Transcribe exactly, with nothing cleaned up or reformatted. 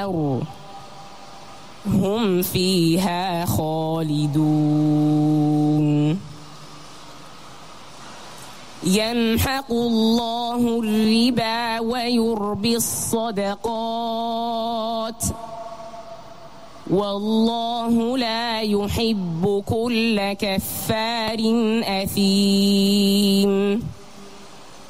النار هم فيها خالدون يمحق الله الربا ويربي الصدقات والله لا يحب كل كفار أثيم